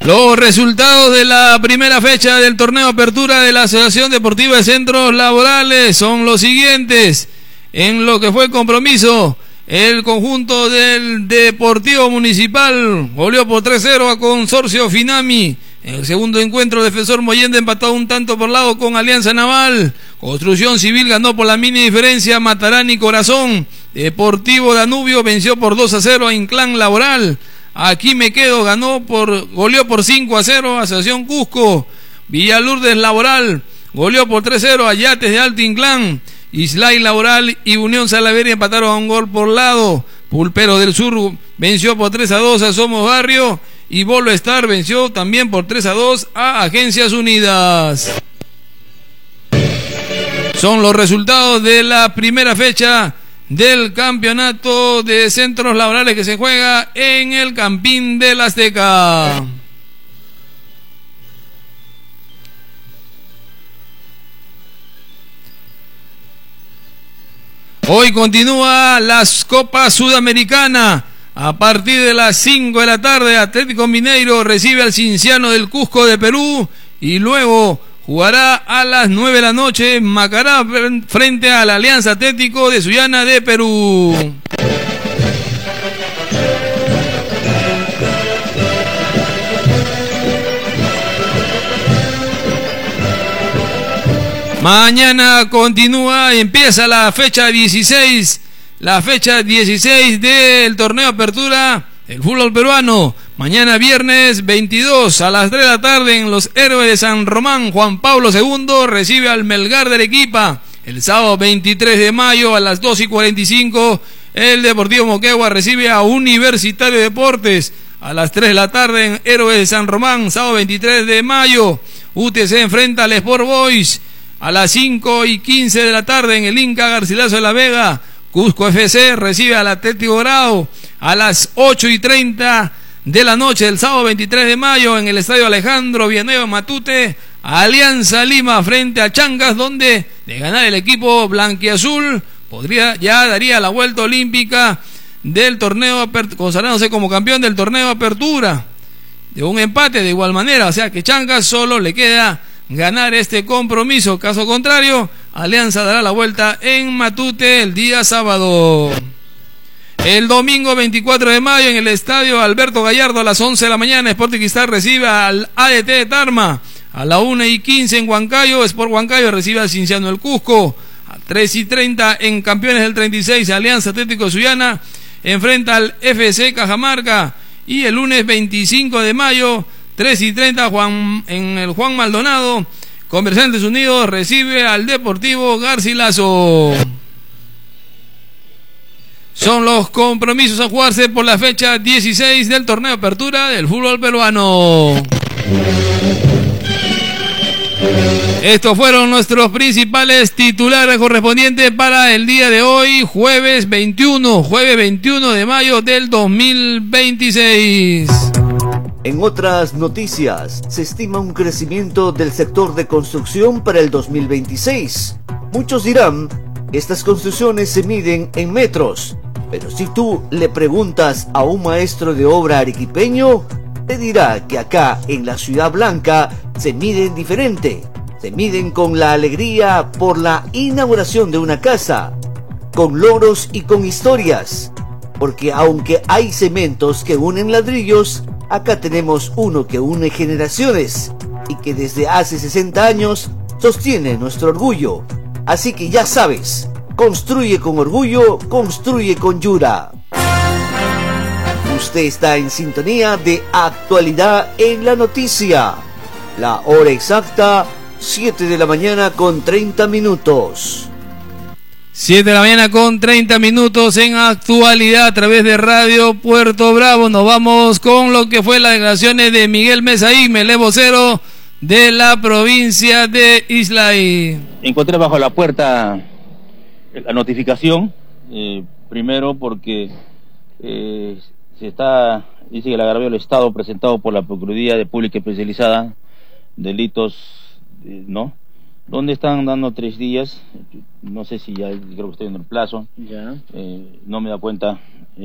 Los resultados de la primera fecha del torneo Apertura de la Asociación Deportiva de Centros Laborales son los siguientes. En lo que fue el compromiso, el conjunto del Deportivo Municipal goleó por 3-0 a Consorcio Finami. En el segundo encuentro, Defensor Mollende empató un tanto por lado con Alianza Naval. Construcción Civil ganó por la mini diferencia Matarán y Corazón. Deportivo Danubio venció por 2-0 a Inclán Laboral. Aquí me quedo, goleó por 5-0 a Asociación Cusco. Villalurdes Laboral goleó por 3-0 a Yates de Alto Inclán. Islay Laboral y Unión Salaveria empataron a un gol por lado. Pulpero del Sur venció por 3-2 a Somos Barrio. Y Bolo Star venció también por 3-2 a Agencias Unidas. Son los resultados de la primera fecha del campeonato de centros laborales que se juega en el Campín del Azteca. Hoy continúa las Copas Sudamericana. A partir de las 5 de la tarde, Atlético Mineiro recibe al Cinciano del Cusco de Perú y luego jugará a las 9 de la noche Macará frente a la Alianza Atlético de Sullana de Perú. Mañana empieza la fecha 16. La fecha 16 del torneo Apertura del fútbol peruano. Mañana viernes 22 a las 3 de la tarde en los Héroes de San Román, Juan Pablo II recibe al Melgar de Arequipa. El sábado 23 de mayo a las 2:45 el Deportivo Moquegua recibe a Universitario de Deportes. A las 3 de la tarde en Héroes de San Román, sábado 23 de mayo, UTC enfrenta al Sport Boys. A las 5:15 de la tarde en el Inca Garcilaso de la Vega, Cusco FC recibe al Atlético Grau. A las 8:30 de la noche del sábado 23 de mayo en el Estadio Alejandro Villanueva Matute, Alianza Lima frente a Changas, donde de ganar el equipo blanquiazul daría la vuelta olímpica del torneo, consagrándose como campeón del torneo Apertura. De un empate de igual manera, o sea que Changas solo le queda ganar este compromiso. Caso contrario, Alianza dará la vuelta en Matute el día sábado. El domingo 24 de mayo en el estadio Alberto Gallardo a las 11 de la mañana, Sporting Cristal recibe al ADT de Tarma. A la 1:15 en Huancayo, Sport Huancayo recibe al Cinciano del Cusco. A 3:30 en Campeones del 36, Alianza Atlético de Sullana enfrenta al FC Cajamarca. Y el lunes 25 de mayo, 3:30 en el Juan Maldonado, Comerciantes Unidos recibe al Deportivo Garcilaso. Son los compromisos a jugarse por la fecha 16 del torneo Apertura del fútbol peruano. Estos fueron nuestros principales titulares correspondientes para el día de hoy, jueves 21 de mayo del 2026. En otras noticias, se estima un crecimiento del sector de construcción para el 2026. Muchos dirán, estas construcciones se miden en metros, pero si tú le preguntas a un maestro de obra arequipeño, te dirá que acá en la Ciudad Blanca se miden diferente. Se miden con la alegría por la inauguración de una casa, con logros y con historias, porque aunque hay cementos que unen ladrillos, acá tenemos uno que une generaciones y que desde hace 60 años sostiene nuestro orgullo. Así que ya sabes, construye con orgullo, construye con Yura. Usted está en sintonía de Actualidad en la Noticia. La hora exacta, 7 de la mañana con 30 minutos. 7 de la mañana con 30 minutos en Actualidad a través de Radio Puerto Bravo. Nos vamos con lo que fue las declaraciones de Miguel Mesaín, el vocero de la provincia de Islay. Encontré bajo la puerta la notificación, primero porque dice que el agravio del Estado presentado por la Procuraduría de Pública Especializada, delitos, ¿no? ¿Dónde están dando 3 días? No sé si ya, creo que estoy en el plazo. Ya. No me da cuenta